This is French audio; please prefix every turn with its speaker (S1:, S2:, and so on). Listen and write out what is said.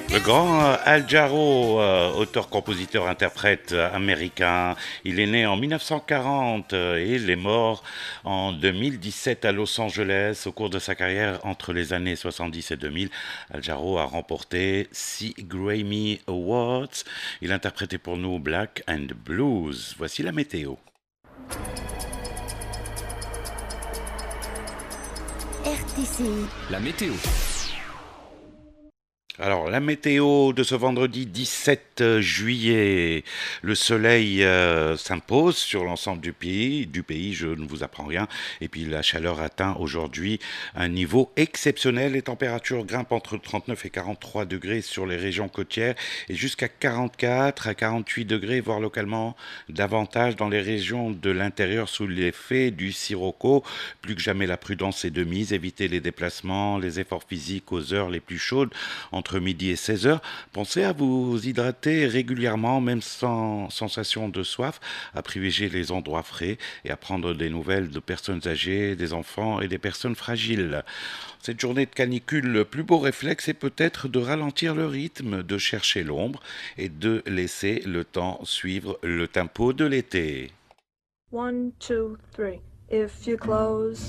S1: Le grand Al Jarreau, auteur, compositeur, interprète américain, il est né en 1940 et il est mort en 2017 à Los Angeles. Au cours de sa carrière entre les années 70 et 2000, Al Jarreau a remporté 6 Grammy Awards. Il interprétait pour nous Black and Blues. Voici la météo.
S2: RTCI.
S3: La météo.
S1: Alors, la météo de ce vendredi 17 juillet, le soleil s'impose sur l'ensemble du pays, je ne vous apprends rien. Et puis la chaleur atteint aujourd'hui un niveau exceptionnel. Les températures grimpent entre 39 et 43 degrés sur les régions côtières et jusqu'à 44 à 48 degrés, voire localement davantage dans les régions de l'intérieur sous l'effet du sirocco. Plus que jamais, la prudence est de mise. Évitez les déplacements, les efforts physiques aux heures les plus chaudes entre midi et 16 heures. Pensez à vous hydrater régulièrement, même sans sensation de soif, à privilégier les endroits frais et à prendre des nouvelles de personnes âgées, des enfants et des personnes fragiles. Cette journée de canicule, le plus beau réflexe est peut-être de ralentir le rythme, de chercher l'ombre et de laisser le temps suivre le tempo de l'été.
S4: 1, 2, 3. If you close